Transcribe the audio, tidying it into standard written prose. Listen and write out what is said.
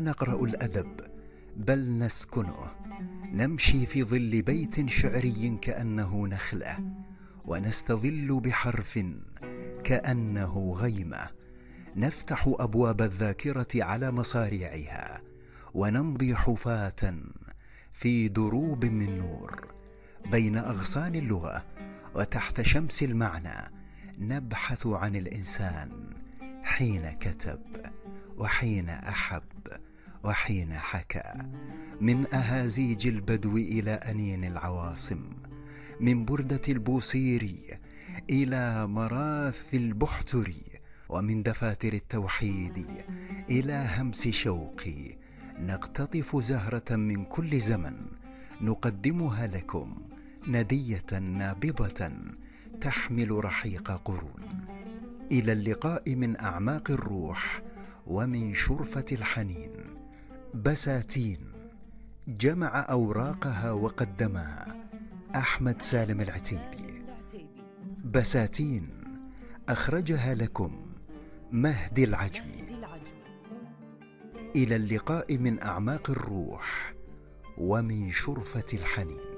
نقرأ الأدب بل نسكنه، نمشي في ظل بيت شعري كأنه نخلة، ونستظل بحرف كأنه غيمة، نفتح أبواب الذاكرة على مصاريعها، ونمضي حفاة في دروب من نور، بين أغصان اللغة وتحت شمس المعنى، نبحث عن الإنسان حين كتب وحين أحب وحين حكى، من أهازيج البدو إلى أنين العواصم، من بردة البوصيري إلى مراث البحتري، ومن دفاتر التوحيد إلى همس شوقي، نقتطف زهرة من كل زمن نقدمها لكم، ندية نابضة تحمل رحيق قرون. إلى اللقاء من أعماق الروح ومن شرفة الحنين. بساتين جمع أوراقها وقدمها أحمد سالم العتيبي. بساتين أخرجها لكم مهدي العجمي. إلى اللقاء من أعماق الروح ومن شرفة الحنين.